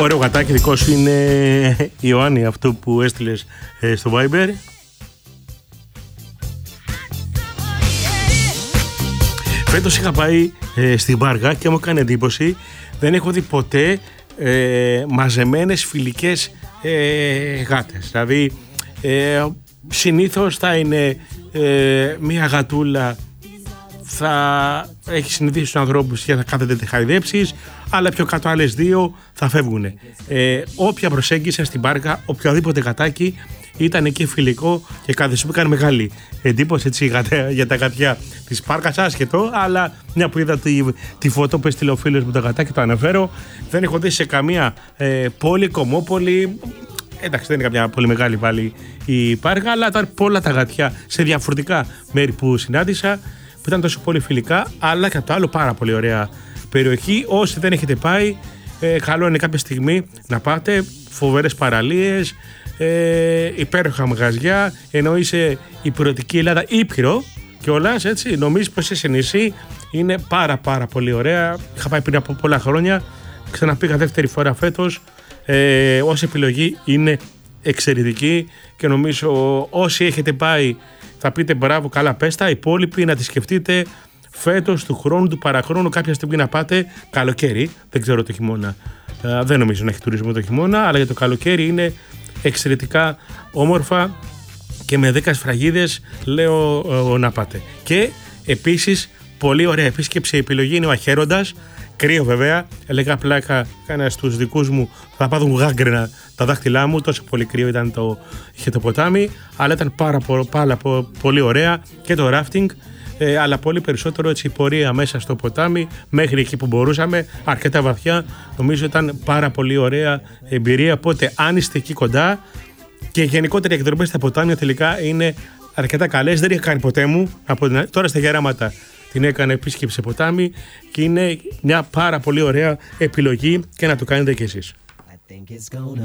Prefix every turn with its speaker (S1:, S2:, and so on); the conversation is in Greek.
S1: Ωραίο γατάκι δικό σου είναι η Ιωάννη, αυτό που έστειλες στο Viber. Φέτος είχα πάει στην Πάργα και μου έκανε εντύπωση, δεν έχω δει ποτέ μαζεμένες φιλικές γάτες. Δηλαδή συνήθως θα είναι μία γατούλα, θα έχει συνηθίσει τους ανθρώπους και θα κάθεται τη χαϊδέψεις, αλλά πιο κάτω άλλες δύο θα φεύγουν. Όποια προσέγγισα στην Πάργα, οποιοδήποτε γατάκι ήταν εκεί φιλικό και κάθε σου έκανε μεγάλη εντύπωση, έτσι, για τα γατιά της Πάρκας, άσχετο, αλλά μια που είδα τη φωτό που έστειλε ο φίλος μου το γατάκι, το αναφέρω. Δεν έχω δει σε καμία πόλη, κομμόπολη. Εντάξει, δεν είναι καμιά πολύ μεγάλη πάλι η Πάργα, αλλά ήταν πολλά τα γατιά σε διαφορετικά μέρη που συνάντησα, που ήταν τόσο πολύ φιλικά, αλλά και από το άλλο πάρα πολύ ωραία περιοχή. Όσοι δεν έχετε πάει, καλό είναι κάποια στιγμή να πάτε. Φοβερές παραλίες, υπέροχα μαγαζιά, ενώ είσαι υπηρετική Ελλάδα, Ήπειρο κιόλας, έτσι, νομίζεις πως είσαι νησί. Είναι πάρα πολύ ωραία. Είχα πάει πριν από πολλά χρόνια, ξαναπήγα δεύτερη φορά φέτος. Ως επιλογή είναι εξαιρετική και νομίζω όσοι έχετε πάει θα πείτε μπράβο, καλά πέστα. Οι υπόλοιποι να τη σκεφτείτε φέτος, του χρόνου, του παραχρόνου, κάποια στιγμή να πάτε καλοκαίρι. Δεν ξέρω το χειμώνα, δεν νομίζω να έχει τουρισμό το χειμώνα, αλλά για το καλοκαίρι είναι εξαιρετικά όμορφα και με 10 σφραγίδες λέω να πάτε. Και επίσης πολύ ωραία επίσκεψη επιλογή είναι ο Αχέροντας. Κρύο βέβαια, έλεγα πλάκα, κάνα στους δικούς μου θα πάθουν γάγκρενα τα δάχτυλά μου, τόσο πολύ κρύο είχε το ποτάμι, αλλά ήταν πάρα πολύ ωραία και το rafting, αλλά πολύ περισσότερο έτσι η πορεία μέσα στο ποτάμι μέχρι εκεί που μπορούσαμε, αρκετά βαθιά. Νομίζω ήταν πάρα πολύ ωραία εμπειρία, οπότε αν είστε εκεί κοντά, και γενικότερα οι εκδρομές στα ποτάμια τελικά είναι αρκετά καλές. Δεν είχα κάνει ποτέ μου, τώρα στα Γεράματα την έκανε επίσκεψη σε ποτάμι και είναι μια πάρα πολύ ωραία επιλογή και να το κάνετε κι εσείς.